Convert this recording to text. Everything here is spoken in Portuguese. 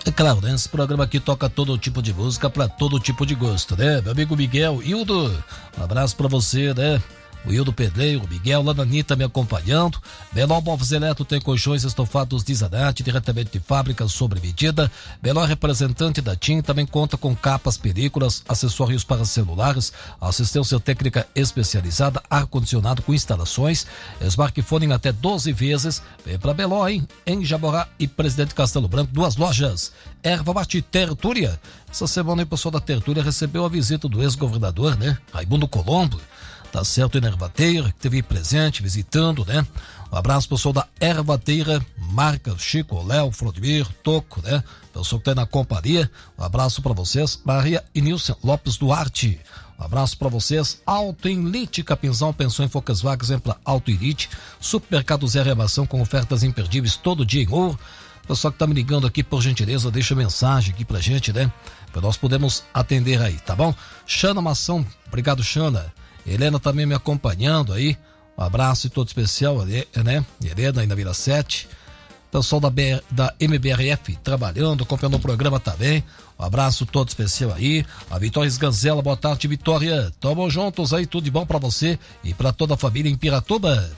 É claro, né? Esse programa aqui toca todo tipo de música pra todo tipo de gosto, né? Meu amigo Miguel, Hildo, um abraço pra você, né? O Hildo Pedreiro, o Miguel, lá na Anitta me acompanhando. Beló Móveis Eletro tem colchões estofados de Zanatti, diretamente de fábrica, sob medida. Beló representante da TIM, também conta com capas, películas, acessórios para celulares, assistência técnica especializada, ar-condicionado com instalações, smartphone em até 12 vezes. Vem pra Beló, hein? Em Jaborá e Presidente Castelo Branco, 2 lojas. Erva Mate Tertúlia. Essa semana o pessoal da Tertúlia recebeu a visita do ex-governador, né? Raimundo Colombo. Tá certo, em Ervateira, que teve presente, visitando, né? Um abraço pessoal da Ervateira, marca Chico, Léo, Flodimir, Toco, né? Pessoal que tá aí na companhia, um abraço pra vocês. Maria e Nilson Lopes Duarte, um abraço pra vocês. Auto Elite Capinzão, pensou em Volkswagen, exemplo Auto Elite. Supermercado Zé Rebação com ofertas imperdíveis todo dia em ouro. Pessoal que tá me ligando aqui, por gentileza, deixa mensagem aqui pra gente, né? Pra nós podermos atender aí, tá bom? Xana Mação, obrigado, Xana. Helena também me acompanhando aí, um abraço todo especial, né? Helena aí na Vila 7, pessoal da MBRF trabalhando, acompanhando o programa também, um abraço todo especial aí. A Vitória Esganzela, boa tarde, Vitória, tamo juntos aí, tudo de bom pra você e pra toda a família em Piratuba.